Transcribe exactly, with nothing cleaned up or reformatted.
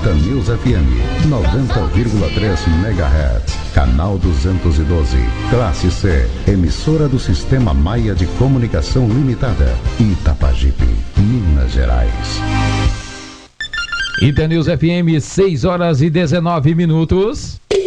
Itanews F M, noventa vírgula três megahertz, canal duzentos e doze, classe C, emissora do Sistema Maia de Comunicação Limitada, Itapajipe, Minas Gerais. Itanews F M, seis horas e dezenove minutos.